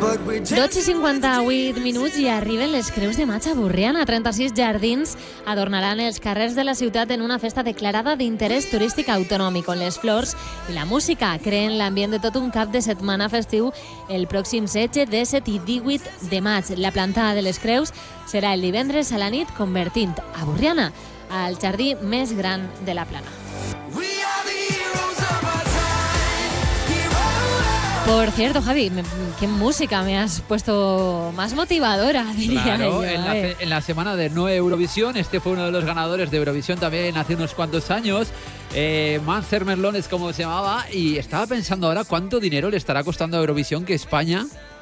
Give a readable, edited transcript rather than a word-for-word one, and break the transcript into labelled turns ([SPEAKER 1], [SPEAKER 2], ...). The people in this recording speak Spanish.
[SPEAKER 1] 12:58 minuts i arriben les Creus de Maig a Borriana. 36 jardins adornaran els carrers de la ciutat en una festa declarada d'interès turístic autonòmic, on les flors i la música creen l'ambient de tot un cap de setmana festiu el pròxim 16, 17 i 18 de maig. La planta de les Creus serà el divendres a la nit, convertint a Borriana al jardí més gran de la plana. Por cierto, Javi, qué música me has puesto más motivadora, diría
[SPEAKER 2] claro,
[SPEAKER 1] yo.
[SPEAKER 2] En la semana de No Eurovisión, este fue uno de los ganadores de Eurovisión también hace unos cuantos años. Mancer Merlón es como se llamaba, y estaba pensando ahora cuánto dinero le estará costando a Eurovisión que España